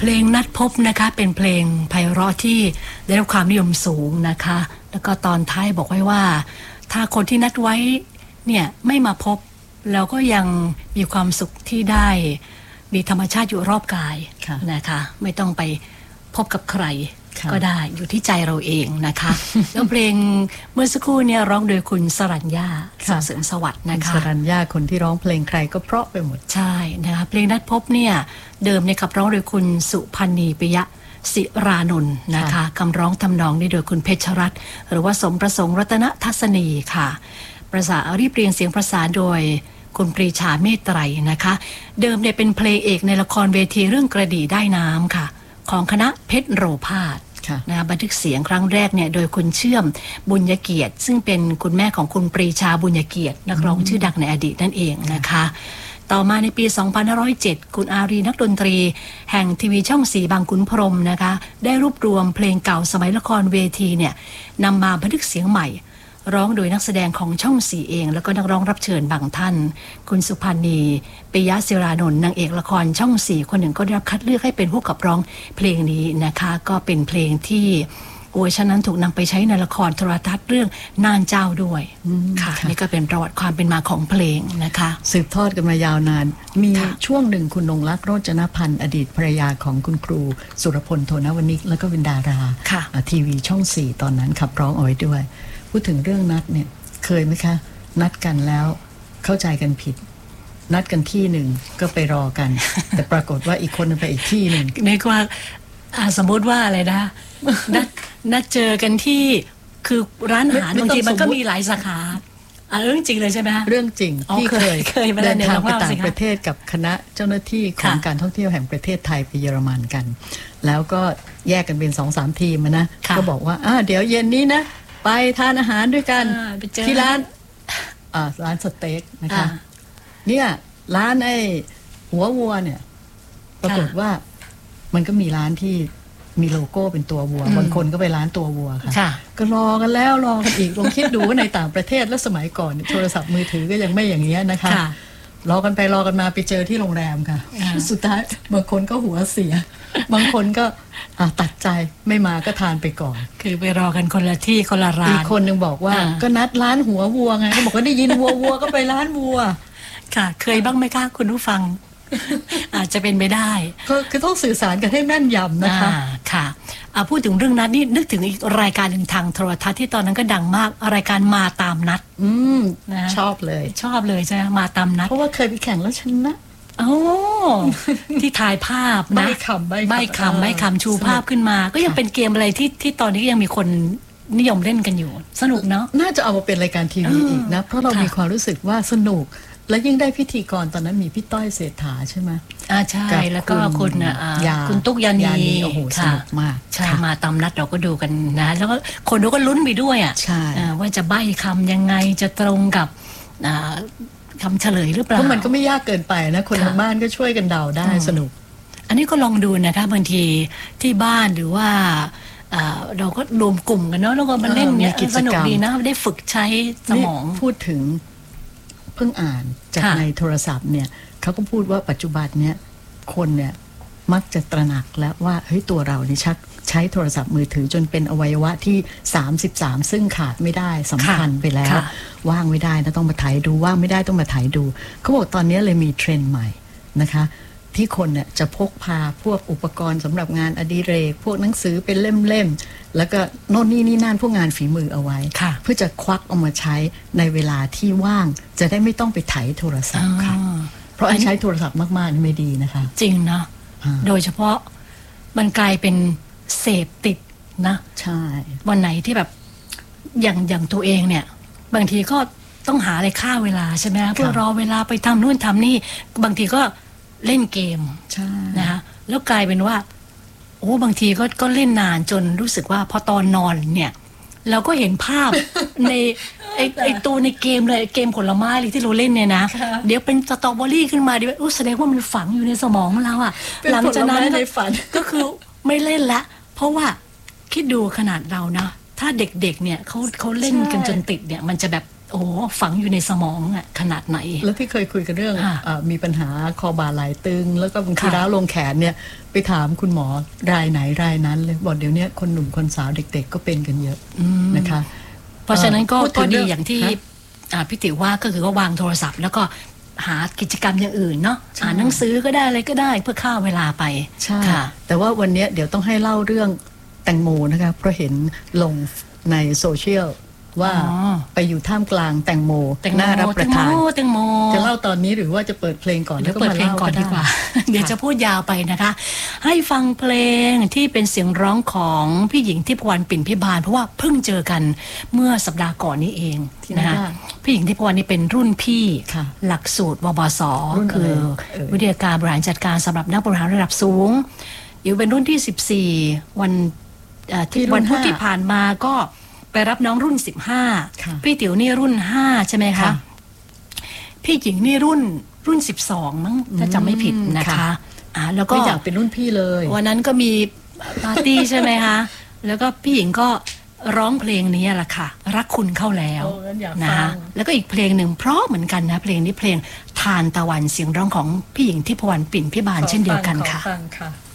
เพลงนัดพบนะคะเป็นเพลงไพเราะที่ได้รับความนิยมสูงนะคะแล้วก็ตอนท้ายบอกไว้ว่าถ้าคนที่นัดไว้เนี่ยไม่มาพบเราก็ยังมีความสุขที่ได้มีธรรมชาติอยู่รอบกายนะคะไม่ต้องไปพบกับใครก็ได้อยู่ที่ใจเราเองนะคะ แล้วเพลงเมื่อสักครู่เนี่ยร้องโดยคุณสรัญญาเสริมสวัสดิ์นะคะสรัญญาคนที่ร้องเพลงใครก็เพราะไปหมดใช่นะคะเพลงนัดพบเนี่ยเดิมเนี่ยขับร้องโดยคุณสุพันนีปิยะศิรานนท์นะคะคำร้องทำนองนี่โดยคุณเพชรรัตน์หรือว่าสมประสงค์รัตนทัศนีค่ะประสานรีบเรียงเสียงประสานโดยคุณปรีชาเมตไตรนะคะเดิมเนี่ยเป็นเพลงเอกในละครเวทีเรื่องกระดี่ได้น้ำค่ะของคณะเพชรโรพาสนะบันทึกเสียงครั้งแรกเนี่ยโดยคุณเชื่อมบุญยเกียรติซึ่งเป็นคุณแม่ของคุณปรีชาบุญยเกียรตินักร้องชื่อดังในอดีตนั่นเองนะคะต่อมาในปี 2507 คุณอารีนักดนตรีแห่งทีวีช่อง4บางขุนพรหมนะคะได้รวบรวมเพลงเก่าสมัยละครเวทีเนี่ยนำมาบันทึกเสียงใหม่ร้องโดยนักแสดงของช่อง4เองแล้วก็นักร้องรับเชิญบางท่านคุณสุพันนีปิยะศิรานนท์นางเอกละครช่อง4คนหนึ่งก็ได้รับคัดเลือกให้เป็นผู้ขับร้องเพลงนี้นะคะก็เป็นเพลงที่เวอร์ชันนั้นถูกนำไปใช้ในละครโทรทัศน์เรื่องน่านเจ้าด้วยค่ะนี่ก็เป็นประวัติความเป็นมาของเพลงนะคะสืบทอดกันมายาวนานมีช่วงหนึ่งคุณนงลักษณ์โรจนพันธ์อดีตภรรยาของคุณครูสุรพลโทนวนิกแล้วก็เป็นดาราทีวีช่อง4ตอนนั้นขับร้องเอาไว้ด้วยพูดถึงเรื่องนัดเนี่ยเคยไหมคะนัดกันแล้วเข้าใจกันผิดนัดกันที่หนึ่งก็ไปรอกัน แต่ปรากฏว่าอีกคนนึงไปอีกที่หนึ่งนึกว่าสมมติว่าอะไรนะนัดเจอกันที่คือร้านอาหารบางทีมันก็มีหลายสาขาเรื่องจริงเลยใช่ไหมเรื่องจริงที่เคยเดินทางไปต่างประเทศกับคณะเจ้าหน้าที่ของการท่องเที่ยวแห่งประเทศไทยไปเยอรมันกันแล้วก็แยกกันเป็น 2-3 ทีมนะก็บอกว่าเดี๋ยวเย็นนี้นะไปทานอาหารด้วยกันที่ร้านสเต็กนะคะเนี่ยร้านไอ้หัววัวเนี่ยปรากฏว่ามันก็มีร้านที่มีโลโก้เป็นตัววัวบางคนก็ไปร้านตัววัวค่ะก็รอกันแล้วรอกันอีกลองคิดดูว่าในต่างประเทศแล้วสมัยก่อนโทรศัพท์มือถือก็ยังไม่อย่างเงี้ยนะคะรอกันไปรอกันมาไปเจอที่โรงแรมค่ะสุดท้ายบางคนก็หัวเสียบางคนก็ตัดใจไม่มาก็ทานไปก่อนคือไปรอกันคนละที่คนละร้านอีกคนนึงบอกว่าก็นัดร้านหัววัวไงเขาบอกว่าได้ยินวัวก็ไปร้านวัวค่ะเคยบ้างไหมคะคุณผู้ฟังอาจจะเป็นไปได้ก็ต้องสื่อสารกันให้แม่นยำนะคะค่ะพูดถึงเรื่องนัดนี่นึกถึงอีกรายการหนึ่งทางโทรทัศน์ที่ตอนนั้นก็ดังมากรายการมาตามนัดนะชอบเลยใช่ไหมมาตามนัดเพราะว่าเคยไปแข่งแล้วชนะที่ถ่ายภาพนะใบคำชูภาพขึ้นมาก็ยังเป็นเกมอะไรที่ตอนนี้ยังมีคนนิยมเล่นกันอยู่สนุกเนาะน่าจะเอามาเป็นรายการทีวีอีกนะเพราะเรามีความรู้สึกว่าสนุกและยิ่งได้พิธีกรตอนนั้นมีพี่ต้อยเศรษฐาใช่ไหมใช่แล้วก็คุณตุ๊กยานีโอ้โหสนุกมากใช่มาตามนัดเราก็ดูกันนะแล้วก็คนดูก็ลุ้นไปด้วยว่าจะใบ้คำยังไงจะตรงกับคำเฉลยหรือเปล่าเพราะมันก็ไม่ยากเกินไปนะคนทางบ้านก็ช่วยกันเดาได้สนุกอันนี้ก็ลองดูนะคะบางทีที่บ้านหรือว่าเราก็รวมกลุ่มกันเนาะแล้วก็มาเล่นเนี่ยสนุกดีนะได้ฝึกใช้สมองพูดถึงเพิ่งอ่านจากในโทรศัพท์เนี่ยเขาก็พูดว่าปัจจุบันเนี่ยคนเนี่ยมักจะตระหนักแล้วว่าเฮ้ยตัวเรานี่ชักใช้โทรศัพท์มือถือจนเป็นอวัยวะที่33ซึ่งขาดไม่ได้สำคัญไปแล้วว่างไม่ได้นะต้องมาถ่ายดูว่างไม่ได้ต้องมาถ่ายดูเขาบอกตอนนี้เลยมีเทรนด์ใหม่นะคะที่คนเนี่ยจะพกพาพวกอุปกรณ์สำหรับงานอดิเรกพวกหนังสือเป็นเล่มๆแล้วก็โน่นนี่นั่นพวกงานฝีมือเอาไว้เพื่อจะควักเอามาใช้ในเวลาที่ว่างจะได้ไม่ต้องไปไถโทรศัพท์ค่ะเพราะใช้โทรศัพท์มากๆนี่ไม่ดีนะคะจริงนะโดยเฉพาะมันกลายเป็นเสพติดนะใช่วันไหนที่แบบอย่างตัวเองเนี่ยบางทีก็ต้องหาอะไรฆ่าเวลาใช่ไหมเพื่อรอเวลาไปทำนู่นทำนี่บางทีก็เล่นเกมนะคะแล้วกลายเป็นว่าบางทีก็เล่นนานจนรู้สึกว่าพอตอนนอนเนี่ยเราก็เห็นภาพในไอตัวในเกมเลยเกมผลไม้เลยที่เราเล่นเนี่ยนะเดี๋ยวเป็นสตรอเบอรี่ขึ้นมาเดี๋ยวแสดงว่ามันฝังอยู่ในสมองเราอ่ะหลังจากนั้นก็คือไม่เล่นละเพราะว่าคิดดูขนาดเรานะถ้าเด็กๆเนี่ยเขาเล่นกันจนติดเนี่ยมันจะแบบโอ้ฝังอยู่ในสมองอะขนาดไหนแล้วที่เคยคุยกันเรื่องมีปัญหาคอบ่าไหล่ตึงแล้วก็บางทีร้าวลงแขนเนี่ยไปถามคุณหมอรายไหนรายนั้นเลยบอกเดี๋ยวนี้คนหนุ่มคนสาวเด็กๆก็เป็นกันเยอะนะคะเพราะฉะนั้นก็ดีอย่างที่พี่ติ๋วว่าก็คือว่าวางโทรศัพท์แล้วก็หากิจกรรมอย่างอื่นเนาะอ่านหนังสือก็ได้อะไรก็ได้เพื่อฆ่าเวลาไปใช่แต่ว่าวันนี้เดี๋ยวต้องให้เล่าเรื่องแตงโมนะคะเพราะเห็นลงในโซเชียลว่าไปอยู่ท่ามกลางแตงโมน่ารับประทานแตงโมจะเล่าตอนนี้หรือว่าจะเปิดเพลงก่อนเดี๋ยวเปิดเพลงก่อนดีกว่าเดี๋ยวจะพูดยาวไปนะคะให้ฟังเพลงที่เป็นเสียงร้องของพี่หญิงทิพวรรณปิ่นพิบาลเพราะว่าเพิ่งเจอกันเมื่อสัปดาห์ก่อนนี้เองนะคะพี่หญิงทิพวรรณนี่เป็นรุ่นพี่หลักสูตรวบส.คือวิทยาการบริหารจัดการสำหรับนักบริหารระดับสูงอยู่เป็นรุ่นที่14วันพุธที่ผ่านมาก็ไปรับน้องรุ่น15พี่ติ๋วนี่รุ่น5ใช่ไหมคะพี่หญิงนี่รุ่น12มั้งถ้าจำไม่ผิดนะคะแล้วก็อยากเป็นรุ่นพี่เลยวันนั้นก็มีปาร์ตี้ใช่ไหมคะแล้วก็พี่หญิงก็ร้องเพลงนี้แหละค่ะรักคุณเข้าแล้วนะคะแล้วก็อีกเพลงหนึ่งเพราะเหมือนกันนะเพลงนี้เพลงทานตะวันเสียงร้องของพี่หญิงทิพวรรณปิ่นพิบาลเช่นเดียวกันค่ะ